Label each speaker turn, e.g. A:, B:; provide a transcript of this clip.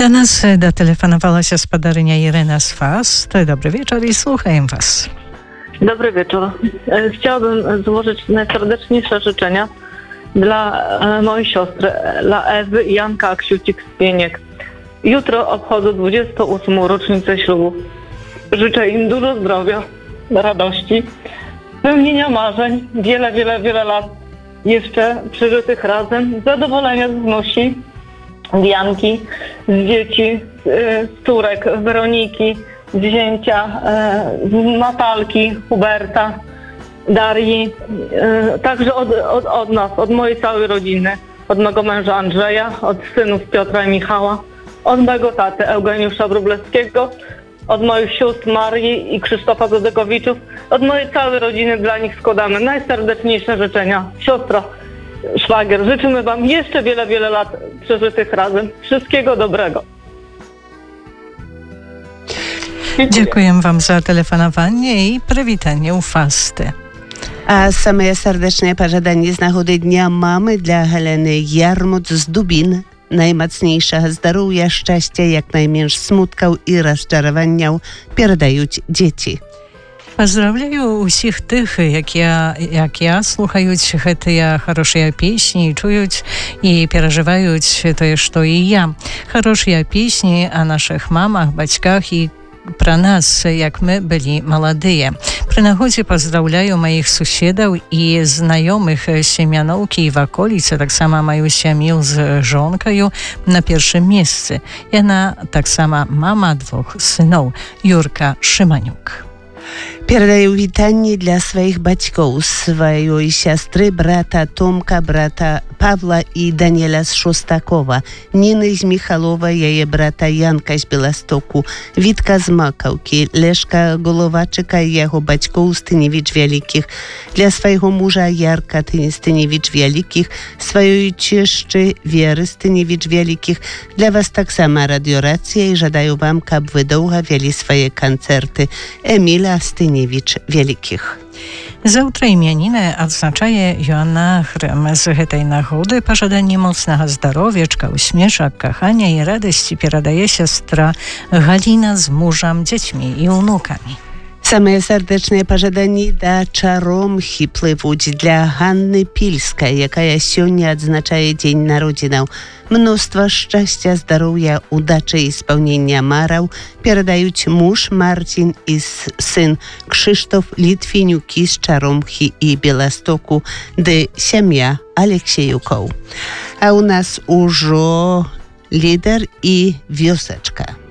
A: Do nas dotelefonowała się spadarynia Irena z Fast. Dobry wieczór i słuchaję was.
B: Dobry wieczór. Chciałabym złożyć najserdeczniejsze życzenia dla mojej siostry, dla Ewy i Janka Aksiucik-Spieniek. Jutro obchodzą 28. rocznicę ślubu. Życzę im dużo zdrowia, radości, spełnienia marzeń, wiele lat jeszcze przeżytych razem, zadowolenia z wnusi, z Janki, z dzieci, z córek, Weroniki, z zięcia, z Natalki, Huberta, Darii, także od nas, od mojej całej rodziny, od mego męża Andrzeja, od synów Piotra i Michała, od mojego taty Eugeniusza Wróblewskiego, od moich sióstr Marii i Krzysztofa Zodekowiczów, od mojej całej rodziny dla nich składamy najserdeczniejsze życzenia. Siostro, szwagier, życzymy wam jeszcze wiele lat przeżytych razem. Wszystkiego dobrego.
A: Dziękuję wam za telefonowanie i przywitanie u Fasty.
C: А саме сердечне пожадання з нагоди Дня мами для Гелени Ярмут з Дубін. Najmocniejszego zdrowia, szczęścia, jak najmniej smutkał i rozczarowaniał pierdają dzieci.
A: Поздравляю усіх тих, як я слухають гэтыя хорошыя песні, чують і переживають те, що і я. Хорошыя песні о наших мамах, батьках і про нас, як мы былі маладыя. Пры нагодзе паздраўляю маіх суседаў і знаёмых сем'яноўкі і ваколіцы, таксама маю сям'ю з жонкаю на першым месцы. Яна таксама мама двух сыноў, Юрка Шыманюк.
C: Передаю witanie dla swoich батьков, swojej siostry, brata Tomka, brata Pawła i Daniela z Szostakowa, Niny z Michalowa, jej brata Janka z Bielastoku, Witka z Makałki, Leszka Golowaczyka i jego батьков z Tyniewicz Wielkich, dla swojego męża Jarka z Tyniewicz Wielkich, swojej cieszczy Wiery z Tyniewicz Wielkich, dla was tak sama radioracja i żadają wam, kab wy długo wieli swoje koncerty. Emila z Tyniewicz Wielkich.
A: Заўтра імяніны адзначае Joanna Hrym. З гэтай нагоды пажаданне моцнага здаровечка, усмешак, кахання і радасці перадае сестра Галіна з мужам, дзецьмі і ўнукамі.
C: Same serdeczne pożądanie da czaromchi pływuć dla Hanny Pilskiej, jaka сегодня odznaczaje Dzień Narodzin. Mnóstwo szczęścia, zdrowia, udaczy i spełnienia marał переdają mąż Marcin i syn Krzysztof Litwiniuki z Czaromchi i Bielastoku, gdy семья Aleksiejuków. A u nas już lider i wioseczka.